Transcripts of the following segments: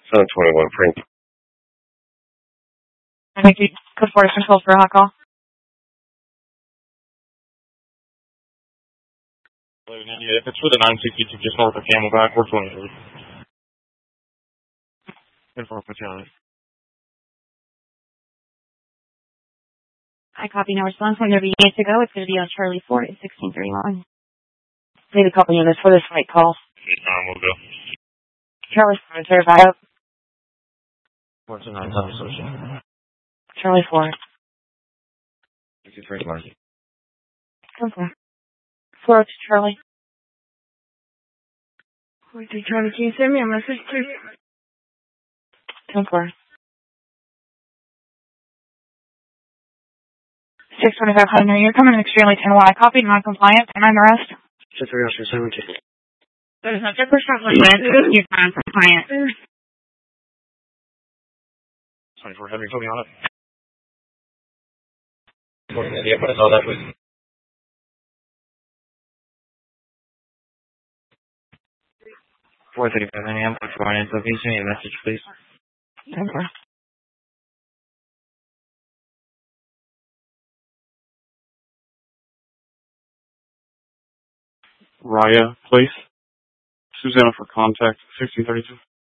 721 Frank. I think you could forward control for a hot call. 1198. If it's for the 962 just north of Camelback, we're 23. Inform Battalion. I copy no response. When there be units to go, it's going to be on Charlie 4 at 1631. Need a couple units for this fight call. We'll go. Charlie 4, certified out. 429 South Association. Charlie 4. 53 Marcy. Come for 4 to Charlie. 43 Charlie, can you send me a message, please? Come for 625 Hunter, you're coming extremely 10 I copied, non-compliant, and I'm the rest. 630 There's no 10% limit, you're non-compliant. 24 Heavy, put me on it. Yeah, put us all that way. $435 a.m. for an location. Your message, please. Okay. Raya Place. Susanna for contact, 1632.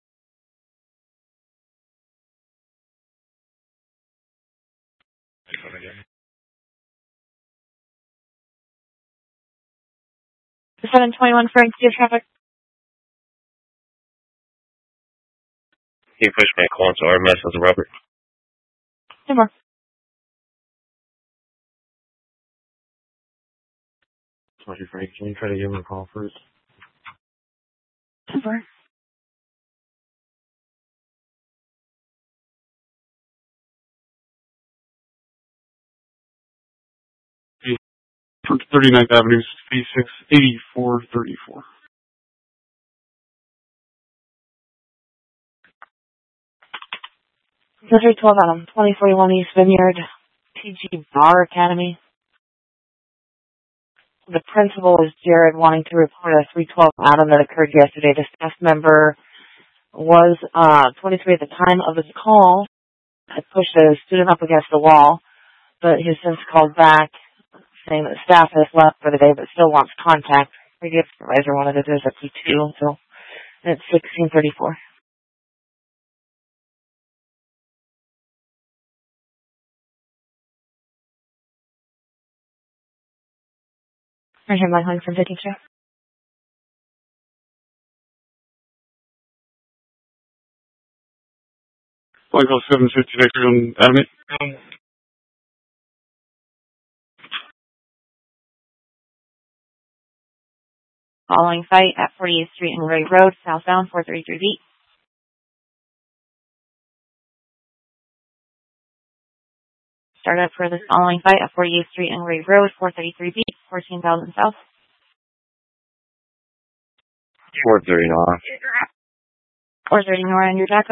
The 721 Frank, do you have traffic? Can you push me a call into RMS as a Robert? No more. Sorry, Frank. Can you try to give him a call first? Super. For 39th Avenue, 868434. The 312 Adam, 2041 East Vineyard, PG Bar Academy. The principal is Jared wanting to report a 312 Adam that occurred yesterday. The staff member was 23 at the time of his call. Had pushed a student up against the wall, but he has since called back saying that staff has left for the day but still wants contact. Previous supervisor wanted to do this at 2, so it's 1634. I hear my home from taking check. Flight call 750 next on Adamant. Following fight at 48th Street and Ray Road, southbound, 433 beat. Start up for the following fight at 48th Street and Ray Road, 433 beat, 14,000 south. 430 north. 430 north, and your backup.